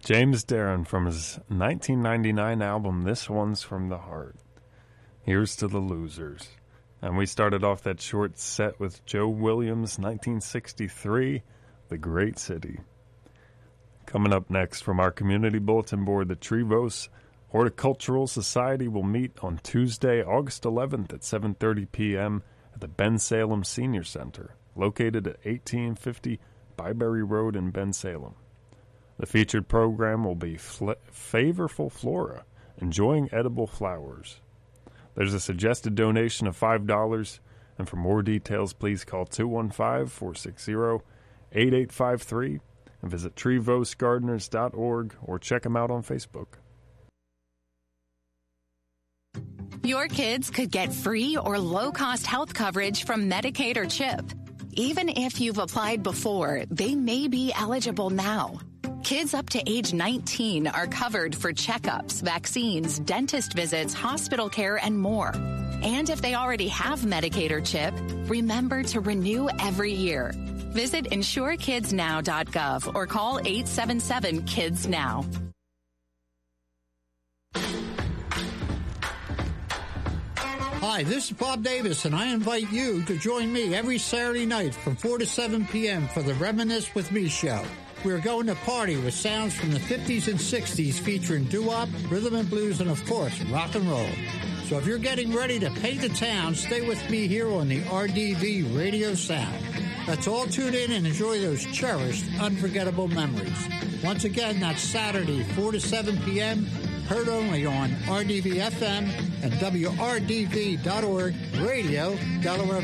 James Darren from his 1999 album, This One's From the Heart. Here's to the Losers. And we started off that short set with Joe Williams' 1963, The Great City. Coming up next from our community bulletin board, the Trevose Horticultural Society will meet on Tuesday, August 11th at 7:30 p.m. at the Ben Salem Senior Center, located at 1850 Byberry Road in Ben Salem. The featured program will be Favorful Flora, Enjoying Edible Flowers. There's a suggested donation of $5, and for more details, please call 215-460-8853 and visit trevosegardeners.org or check them out on Facebook. Your kids could get free or low-cost health coverage from Medicaid or CHIP. Even if you've applied before, they may be eligible now. Kids up to age 19 are covered for checkups, vaccines, dentist visits, hospital care, and more. And if they already have Medicaid or CHIP, remember to renew every year. Visit insurekidsnow.gov or call 877-KIDS-NOW. Hi, this is Bob Davis, and I invite you to join me every Saturday night from 4 to 7 p.m. for the Reminisce with Me show. We're going to party with sounds from the 50s and 60s featuring doo-wop, rhythm and blues, and, of course, rock and roll. So if you're getting ready to paint the town, stay with me here on the RDV Radio Sound. Let's all tune in and enjoy those cherished, unforgettable memories. Once again, that's Saturday, 4 to 7 p.m., heard only on RDV-FM and WRDV.org Radio, Delaware